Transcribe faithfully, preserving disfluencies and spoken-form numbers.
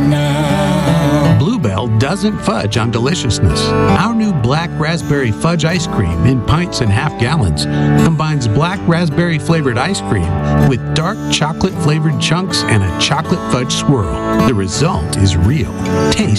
now. Bluebell doesn't fudge on deliciousness. Our new black raspberry fudge ice cream in pints and half gallons combines black raspberry flavored ice cream with dark chocolate flavored chunks and a chocolate fudge swirl. The result is real taste.